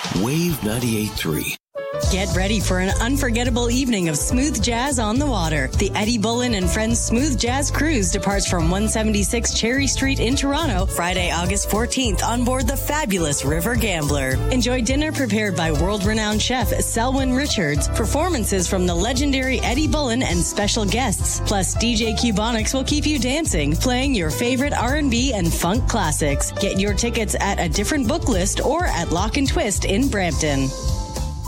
Wave 98.3. Get ready for an unforgettable evening of smooth jazz on the water. The Eddie Bullen and Friends Smooth Jazz Cruise departs from 176 Cherry Street in Toronto, Friday, August 14th on board the fabulous River Gambler. Enjoy dinner prepared by world-renowned chef Selwyn Richards, performances from the legendary Eddie Bullen and special guests. Plus, DJ Cubonics will keep you dancing, playing your favorite R&B and funk classics. Get your tickets at a different book list or at Lock and Twist in Brampton.